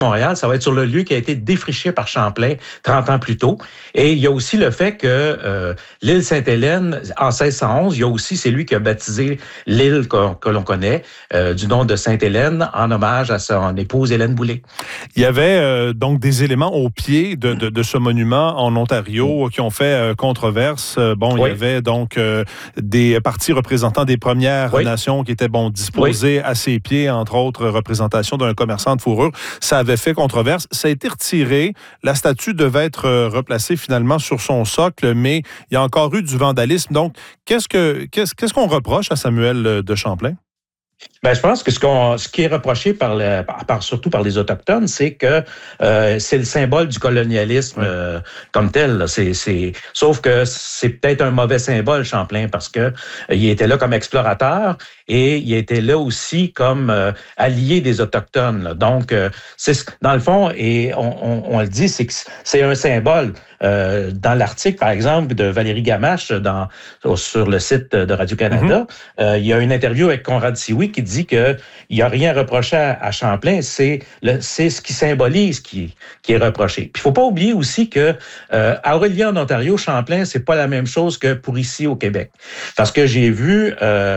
Montréal, ça va être sur le lieu qui a été défriché par Champlain 30 ans plus tôt. Et il y a aussi le fait que l'île Sainte-Hélène, en 1611, c'est lui qui a baptisé l'île que l'on connaît du nom de Sainte-Hélène en hommage à son épouse Hélène Boulay. Il y avait donc des éléments au pied de ce monument en Ontario qui ont fait controverse. Il y avait donc des parties représentant des Premières Nations qui étaient disposées à ses pieds, entre autres représentations d'un commerçant de fourrure. Ça avait fait controverse. Ça a été retiré. La statue devait être replacée finalement sur son socle, mais il y a encore eu du vandalisme. Donc, qu'est-ce qu'on reproche à Samuel de Champlain? Je pense que ce qui est reproché surtout par les Autochtones, c'est que c'est le symbole du colonialisme comme tel. Là. Sauf que c'est peut-être un mauvais symbole, Champlain, parce que il était là comme explorateur et il était là aussi comme allié des Autochtones. Là. Donc, dans le fond, et on le dit, c'est que c'est un symbole. Dans l'article, par exemple, de Valérie Gamache sur le site de Radio-Canada, il y a une interview avec Conrad Sioui qui dit qu'il n'y a rien reproché à Champlain, c'est ce qui symbolise qui est reproché. Puis il faut pas oublier aussi que à Aurélien, en Ontario, Champlain, c'est pas la même chose que pour ici au Québec. Parce que j'ai vu,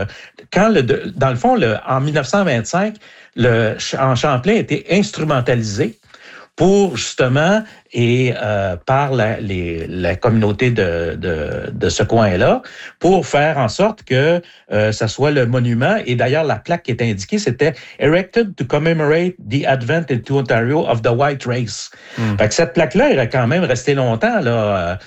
dans le fond, en 1925, en Champlain était instrumentalisé pour justement par la communauté de ce coin-là, pour faire en sorte que ça soit le monument. Et d'ailleurs, la plaque qui est indiquée, c'était « Erected to commemorate the advent into Ontario of the white race ». Fait que cette plaque-là, elle est quand même restée longtemps, là.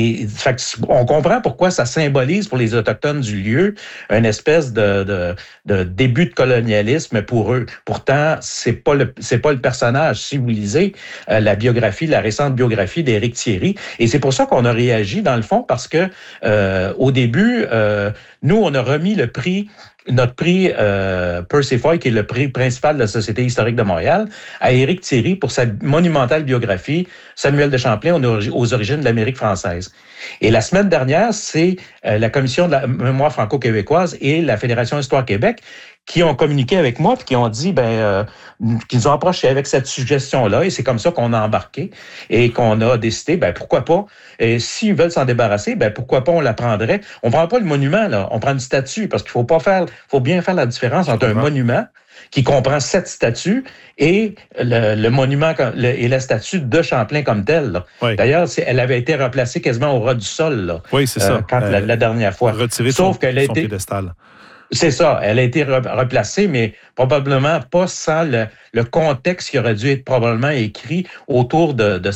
On comprend pourquoi ça symbolise pour les Autochtones du lieu une espèce de début de colonialisme pour eux. Pourtant, c'est pas le personnage. Si vous lisez la récente biographie d'Éric Thierry, et c'est pour ça qu'on a réagi dans le fond, parce que au début, nous, on a remis notre prix Percy Foy, qui est le prix principal de la Société historique de Montréal, à Éric Thierry pour sa monumentale biographie Samuel de Champlain aux origines de l'Amérique française. Et la semaine dernière, c'est la Commission de la mémoire franco-québécoise et la Fédération Histoire Québec qui ont communiqué avec moi et qui ont dit qu'ils nous ont approché avec cette suggestion-là, et c'est comme ça qu'on a embarqué et qu'on a décidé, pourquoi pas, et s'ils veulent s'en débarrasser, pourquoi pas on la prendrait. On prend pas le monument, là, on prend une statue, parce qu'il faut bien faire la différence entre un monument qui comprend 7 statues et le monument et la statue de Champlain comme telle. D'ailleurs, elle avait été replacée quasiment au ras du sol, là, c'est ça. La dernière fois. Retirée Sauf qu'elle a été piédestal. C'est ça, elle a été replacée, mais probablement pas sans le contexte qui aurait dû être probablement écrit autour du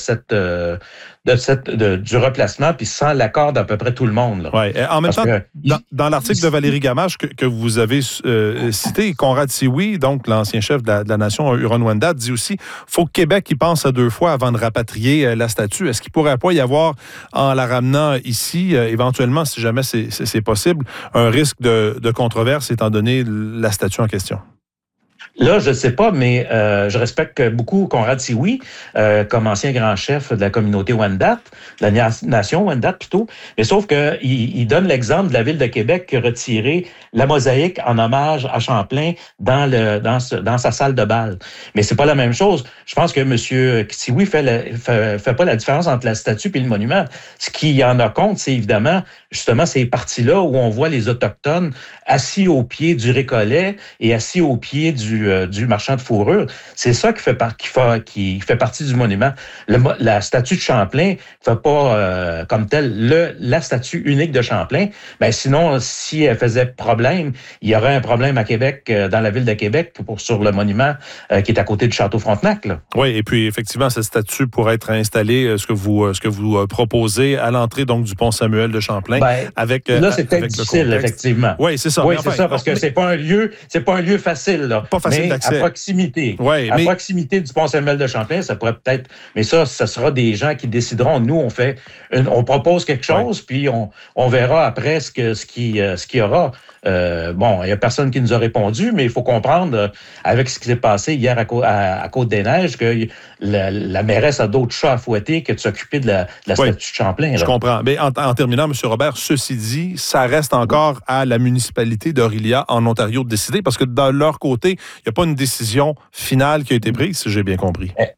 replacement, puis sans l'accord d'à peu près tout le monde. Oui. En même temps, dans l'article de Valérie Gamache que vous avez cité, Conrad Sioui, donc l'ancien chef de la nation Huron-Wendat, dit aussi faut que Québec y pense à 2 fois avant de rapatrier la statue. Est-ce qu'il pourrait pas y avoir, en la ramenant ici, éventuellement, si jamais c'est possible, un risque de controverse étant donné la statue en question? Là, je ne sais pas, mais je respecte beaucoup Conrad Sioui, comme ancien grand chef de la communauté Wendat, de la nation Wendat plutôt. Mais sauf qu'il donne l'exemple de la ville de Québec qui a retiré la mosaïque en hommage à Champlain dans sa salle de bal. Mais c'est pas la même chose. Je pense que M. Sioui fait pas la différence entre la statue et le monument. Ce qui en a compte, c'est évidemment justement ces parties-là où on voit les Autochtones assis au pied du récollet et assis au pied du marchand de fourrure. C'est ça qui fait partie du monument. La statue de Champlain fait pas comme telle la statue unique de Champlain. Sinon, si elle faisait problème, il y aurait un problème à Québec, dans la ville de Québec, sur le monument qui est à côté du Château Frontenac. Là. Oui, et puis effectivement, cette statue pourrait être installée, ce que vous proposez, à l'entrée donc du pont Samuel de Champlain. Là, c'est peut-être difficile, effectivement. Oui, c'est ça. Oui, c'est ça, parce que c'est pas un lieu facile, là. Pas facile d'accès. À proximité. Proximité du pont Samuel de Champlain, ça pourrait peut-être. Mais ça sera des gens qui décideront. Nous, on propose quelque chose, puis on verra après ce qu'il y aura. Il y a personne qui nous a répondu, mais il faut comprendre, avec ce qui s'est passé hier à Côte-des-Neiges, que la mairesse a d'autres chats à fouetter que de s'occuper de la statue de Champlain. Là. Je comprends. Mais en terminant, M. Robert, ceci dit, ça reste encore à la municipalité d'Orillia, en Ontario, de décider, parce que de leur côté, il n'y a pas une décision finale qui a été prise, si j'ai bien compris.